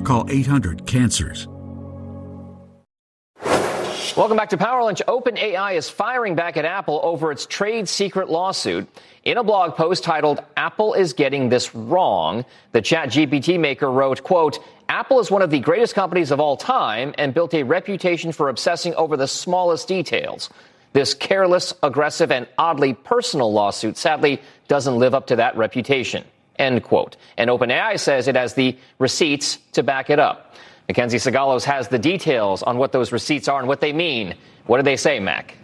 Call 800-CANCERS. Welcome back to Power Lunch. OpenAI is firing back at Apple over its trade secret lawsuit. In a blog post titled, "Apple is Getting This Wrong," the ChatGPT maker wrote, quote, "Apple is one of the greatest companies of all time and built a reputation for obsessing over the smallest details. This careless, aggressive, and oddly personal lawsuit sadly doesn't live up to that reputation," end quote. And OpenAI says it has the receipts to back it up. Mackenzie Sigalos has the details on what those receipts are and what they mean. What do they say, Mac?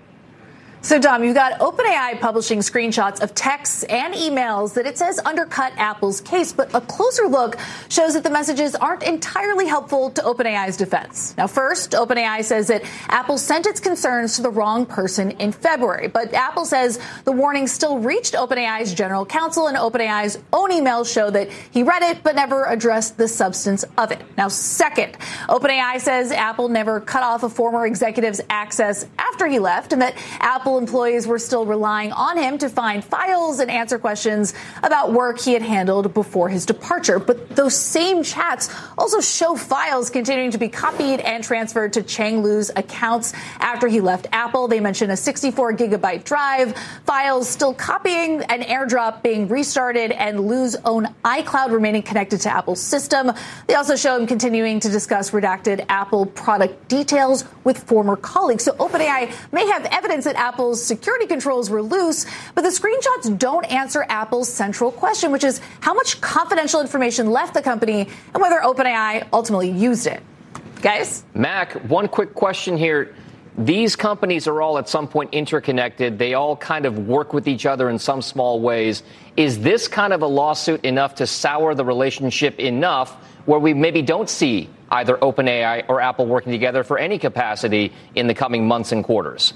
So, Dom, you've got OpenAI publishing screenshots of texts and emails that it says undercut Apple's case, but a closer look shows that the messages aren't entirely helpful to OpenAI's defense. Now, first, OpenAI says that Apple sent its concerns to the wrong person in February, but Apple says the warning still reached OpenAI's general counsel, and OpenAI's own emails show that he read it but never addressed the substance of it. Now, second, OpenAI says Apple never cut off a former executive's access after he left, and that Apple employees were still relying on him to find files and answer questions about work he had handled before his departure. But those same chats also show files continuing to be copied and transferred to Chang Lu's accounts after he left Apple. They mention a 64-gigabyte drive, files still copying, an AirDrop being restarted, and Lu's own iCloud remaining connected to Apple's system. They also show him continuing to discuss redacted Apple product details with former colleagues. So OpenAI may have evidence that Apple's security controls were loose, but the screenshots don't answer Apple's central question, which is how much confidential information left the company and whether OpenAI ultimately used it. Guys? Mac, one quick question here. These companies are all at some point interconnected. They all kind of work with each other in some small ways. Is this kind of a lawsuit enough to sour the relationship enough where we maybe don't see either OpenAI or Apple working together for any capacity in the coming months and quarters?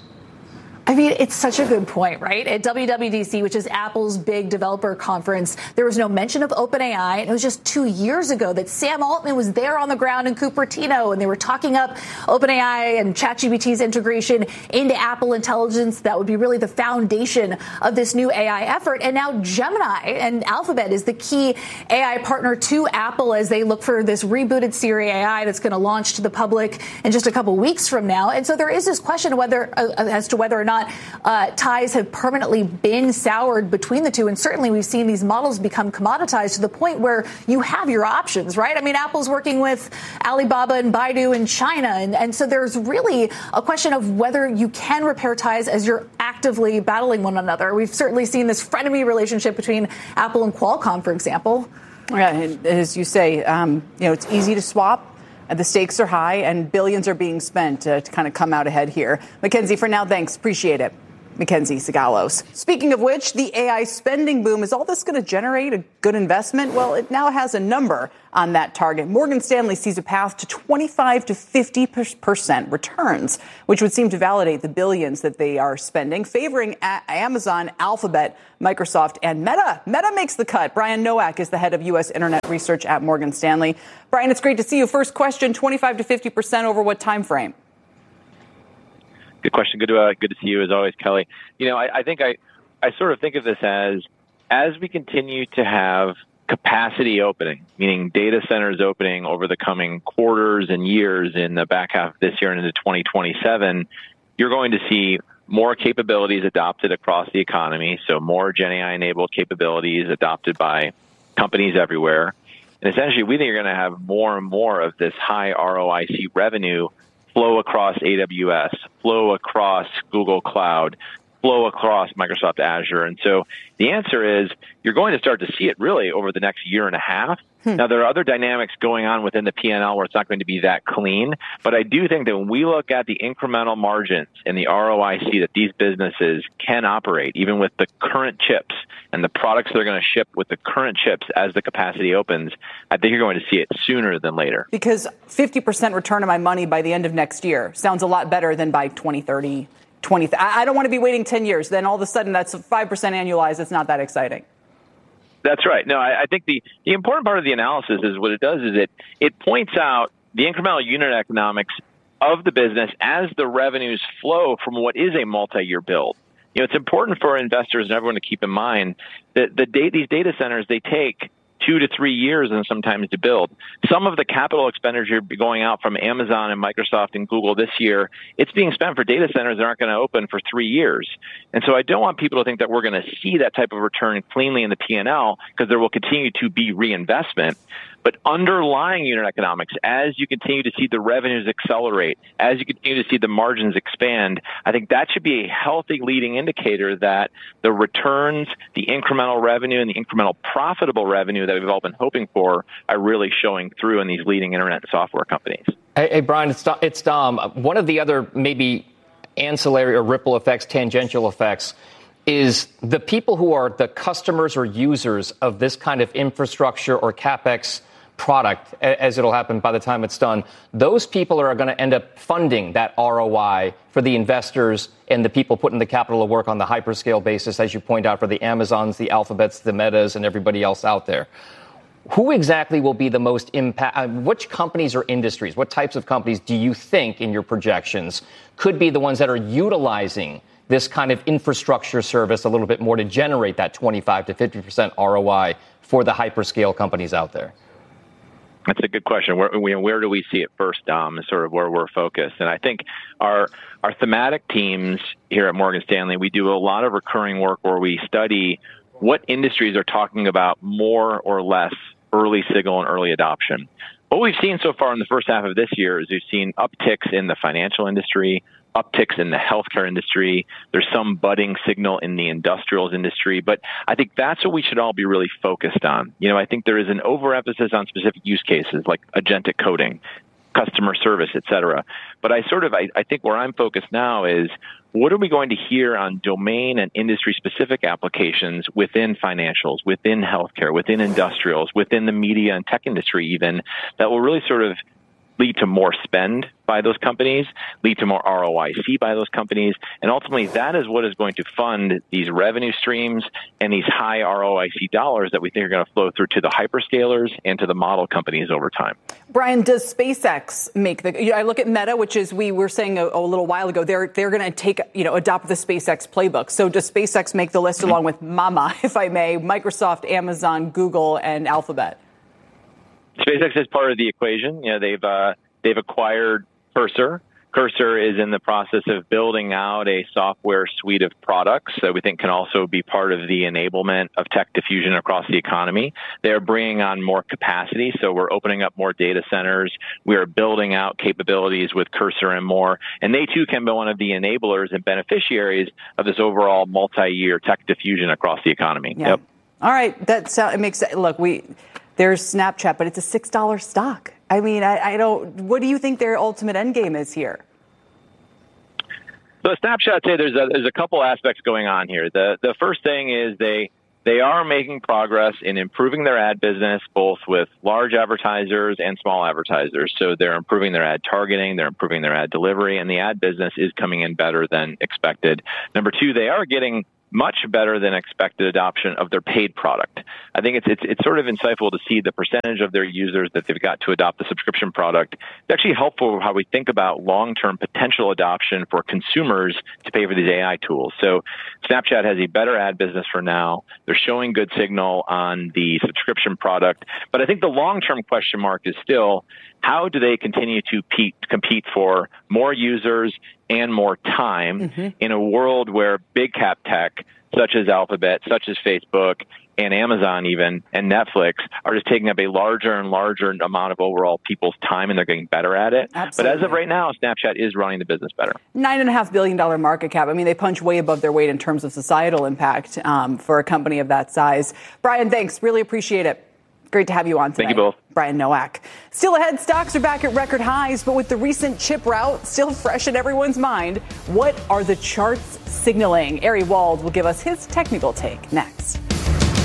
I mean, it's such a good point, right? At WWDC, which is Apple's big developer conference, there was no mention of OpenAI. And it was just 2 years ago that Sam Altman was there on the ground in Cupertino, and they were talking up OpenAI and ChatGPT's integration into Apple Intelligence. That would be really the foundation of this new AI effort. And now Gemini and Alphabet is the key AI partner to Apple as they look for this rebooted Siri AI that's going to launch to the public in just a couple weeks from now. And so there is this question as to whether or not ties have permanently been soured between the two. And certainly we've seen these models become commoditized to the point where you have your options, right? I mean, Apple's working with Alibaba and Baidu in China. And so there's really a question of whether you can repair ties as you're actively battling one another. We've certainly seen this frenemy relationship between Apple and Qualcomm, for example. Yeah, as you say, it's easy to swap. The stakes are high and billions are being spent to kind of come out ahead here. Mackenzie, for now, thanks. Appreciate it. Mackenzie Sigalos. Speaking of which, the AI spending boom, is all this going to generate a good investment? Well, it now has a number on that target. Morgan Stanley sees a path to 25 to 50% returns, which would seem to validate the billions that they are spending, favoring Amazon, Alphabet, Microsoft, and Meta. Meta makes the cut. Brian Nowak is the head of U.S. Internet Research at Morgan Stanley. Brian, it's great to see you. First question, 25 to 50% over what time frame? Good question. Good to see you as always, Kelly. I think I sort of think of this as we continue to have capacity opening, meaning data centers opening over the coming quarters and years in the back half of this year and into 2027, you're going to see more capabilities adopted across the economy. So more Gen AI enabled capabilities adopted by companies everywhere. And essentially, we think you're going to have more and more of this high ROIC revenue flow across AWS, flow across Google Cloud, flow across Microsoft Azure. And so the answer is you're going to start to see it really over the next year and a half. Now, there are other dynamics going on within the P&L where it's not going to be that clean. But I do think that when we look at the incremental margins and the ROIC that these businesses can operate, even with the current chips and the products they're going to ship with the current chips as the capacity opens, I think you're going to see it sooner than later. Because 50% return on my money by the end of next year sounds a lot better than by 2030. I don't want to be waiting 10 years. Then all of a sudden that's 5% annualized. It's not that exciting. That's right. No, I think the important part of the analysis is what it does is it points out the incremental unit economics of the business as the revenues flow from what is a multi-year build. It's important for investors and everyone to keep in mind that these data centers, they take 2 to 3 years and sometimes to build. Some of the capital expenditure going out from Amazon and Microsoft and Google this year, it's being spent for data centers that aren't going to open for 3 years. And so I don't want people to think that we're going to see that type of return cleanly in the P&L, because there will continue to be reinvestment. But underlying unit economics, as you continue to see the revenues accelerate, as you continue to see the margins expand, I think that should be a healthy leading indicator that the returns, the incremental revenue, and the incremental profitable revenue that we've all been hoping for are really showing through in these leading internet software companies. Hey, Brian, it's Dom. One of the other maybe ancillary or ripple effects, tangential effects, is the people who are the customers or users of this kind of infrastructure or CapEx product, as it'll happen by the time it's done. Those people are going to end up funding that ROI for the investors and the people putting the capital to work on the hyperscale basis, as you point out, for the Amazons, the Alphabets, the Metas, and everybody else out there. Who exactly will be the most impact? Which companies or industries, what types of companies do you think in your projections could be the ones that are utilizing this kind of infrastructure service a little bit more to generate that 25 to 50% ROI for the hyperscale companies out there? That's a good question. Where do we see it first, Dom, is sort of where we're focused. And I think our thematic teams here at Morgan Stanley, we do a lot of recurring work where we study what industries are talking about more or less early signal and early adoption. What we've seen so far in the first half of this year is we've seen upticks in the financial industry, upticks in the healthcare industry. There's some budding signal in the industrials industry, but I think that's what we should all be really focused on. I think there is an overemphasis on specific use cases like agentic coding, customer service, et cetera. But I think where I'm focused now is, what are we going to hear on domain and industry specific applications within financials, within healthcare, within industrials, within the media and tech industry even, that will really sort of lead to more spend by those companies, lead to more ROIC by those companies, and ultimately that is what is going to fund these revenue streams and these high ROIC dollars that we think are going to flow through to the hyperscalers and to the model companies over time. Brian, does SpaceX make I look at Meta, which is, we were saying a little while ago, they're going to adopt the SpaceX playbook. So does SpaceX make the list along with Mama, if I may, Microsoft, Amazon, Google, and Alphabet? SpaceX is part of the equation. They've acquired Cursor. Cursor is in the process of building out a software suite of products that we think can also be part of the enablement of tech diffusion across the economy. They're bringing on more capacity, so we're opening up more data centers. We are building out capabilities with Cursor and more, and they too can be one of the enablers and beneficiaries of this overall multi-year tech diffusion across the economy. Yeah. Yep. All right, it makes sense. Look, there's Snapchat, but it's a $6 stock. I mean, I don't. What do you think their ultimate end game is here? So Snapchat, I'd say there's a couple aspects going on here. The first thing is they are making progress in improving their ad business, both with large advertisers and small advertisers. So they're improving their ad targeting, they're improving their ad delivery, and the ad business is coming in better than expected. Number two, they are getting much better than expected adoption of their paid product. I think it's sort of insightful to see the percentage of their users that they've got to adopt the subscription product. It's actually helpful how we think about long-term potential adoption for consumers to pay for these AI tools. So Snapchat has a better ad business for now. They're showing good signal on the subscription product. But I think the long-term question mark is still, how do they continue to compete for more users and more time in a world where big cap tech, such as Alphabet, such as Facebook, and Amazon even, and Netflix are just taking up a larger and larger amount of overall people's time, and they're getting better at it. Absolutely. But as of right now, Snapchat is running the business better. $9.5 billion market cap. I mean, they punch way above their weight in terms of societal impact for a company of that size. Brian, thanks. Really appreciate it. Great to have you on today. Thank you both. Brian Nowak. Still ahead, stocks are back at record highs, but with the recent chip rout still fresh in everyone's mind, what are the charts signaling? Ari Wald will give us his technical take next.